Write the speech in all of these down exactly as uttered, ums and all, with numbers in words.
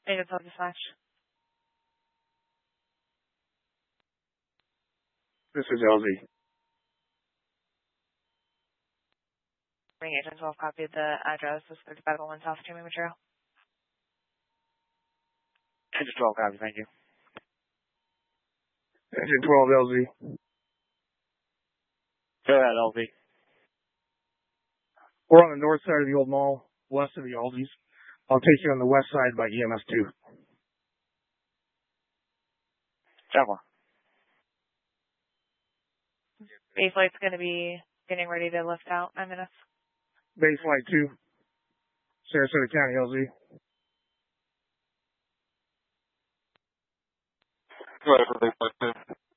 Agent twelve dispatch. This is L Z. Ring Agent twelve copied the address. This is thirty-five oh one South Streaming Material. Agent twelve copy, thank you. Agent twelve, L Z. Go ahead, L Z. We're on the north side of the old mall, west of the Aldi's. I'll take you on the west side by E M S two. Jaguar. Base light's going to be getting ready to lift out. Nine minutes. Base light two. Sarasota County, L Z. Go ahead for base light two.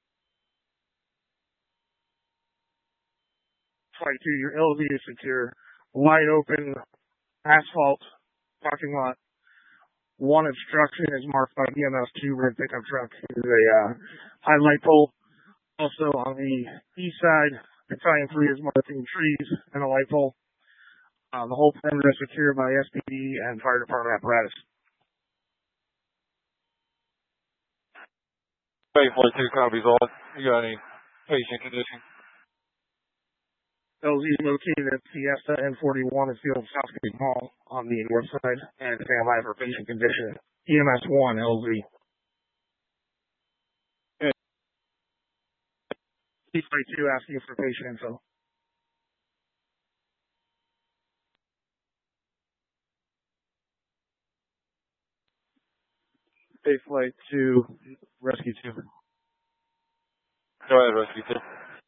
Flight two, your L Z is secure. Wide open asphalt parking lot. One obstruction is marked by E M S two red pickup truck. Is a uh, high light pole. Also on the east side, Battalion three is marking trees and a light pole. Uh, the whole perimeter is secured by S P D and fire department apparatus. Base light two copies all. You got any patient condition? L Z is located at Fiesta N forty-one in Field Southgate Mall on the north side and stand by for patient condition. E M S one, L Z. Base light two asking for patient info. Base light two, rescue two. Go ahead, rescue two.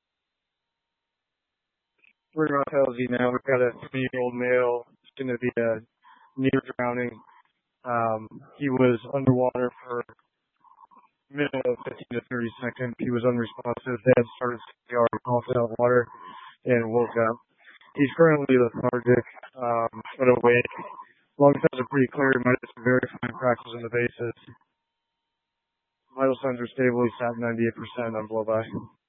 We're around L Z now. We've got a three-year-old male. It's going to be a near drowning. Um, he was underwater for a minimum of fifteen to thirty seconds. He was unresponsive. Dad started C P R, coughed out water, and woke up. He's currently lethargic, um, but awake. Lung tests are pretty clear. He might have some very fine crackles in the bases. Vital signs are stable. He's at ninety-eight percent on blow by.